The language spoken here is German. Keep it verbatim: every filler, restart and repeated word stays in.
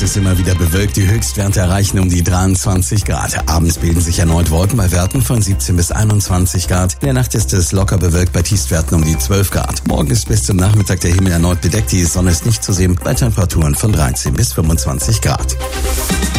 ist es immer wieder bewölkt. Die Höchstwerte erreichen um die dreiundzwanzig Grad. Abends bilden sich erneut Wolken bei Werten von siebzehn bis einundzwanzig Grad. In der Nacht ist es locker bewölkt bei Tiefstwerten um die zwölf Grad. Morgen ist bis zum Nachmittag der Himmel erneut bedeckt. Die Sonne ist nicht zu sehen bei Temperaturen von dreizehn bis fünfundzwanzig Grad.